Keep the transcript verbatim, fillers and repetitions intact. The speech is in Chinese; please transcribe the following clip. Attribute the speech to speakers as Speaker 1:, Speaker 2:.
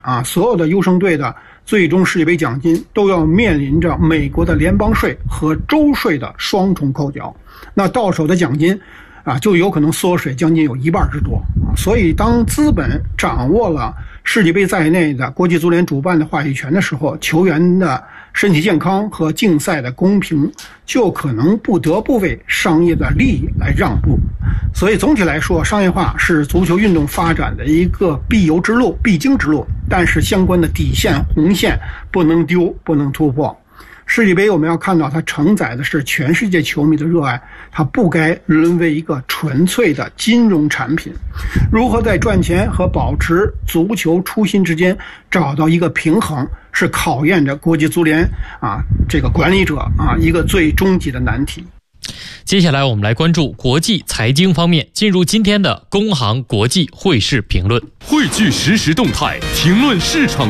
Speaker 1: 啊，所有的优胜队的最终世界杯奖金都要面临着美国的联邦税和州税的双重扣缴，那到手的奖金啊，就有可能缩水将近有一半之多啊。所以，当资本掌握了世界杯在内的国际足联主办的话语权的时候，球员的身体健康和竞赛的公平就可能不得不为商业的利益来让步。所以总体来说，商业化是足球运动发展的一个必由之路、必经之路，但是相关的底线、红线不能丢，不能突破。世界杯我们要看到它承载的是全世界球迷的热爱，它不该沦为一个纯粹的金融产品。如何在赚钱和保持足球初心之间找到一个平衡，是考验着国际足联啊这个管理者啊一个最终极的难题。
Speaker 2: 接下来我们来关注国际财经方面，进入今天的工行国际汇市评论，
Speaker 3: 汇聚实时动态，评论市场